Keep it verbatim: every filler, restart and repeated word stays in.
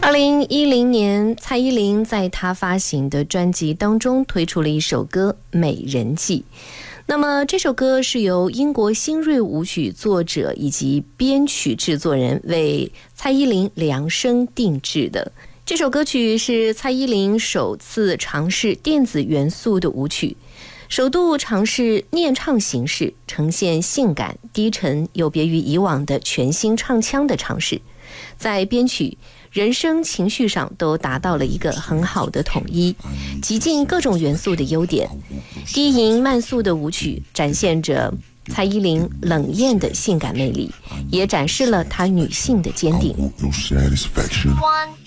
二零一零年，蔡依林在她发行的专辑当中推出了一首歌《美人计》。那么这首歌是由英国新锐舞曲作者以及编曲制作人为蔡依林量身定制的。这首歌曲是蔡依林首次尝试电子元素的舞曲，首度尝试念唱形式，呈现性感低沉有别于以往的全新唱腔的尝试，在编曲人声情绪上都达到了一个很好的统一，极尽各种元素的优点。低吟慢速的舞曲展现着蔡依林冷艳的性感魅力，也展示了她女性的坚定。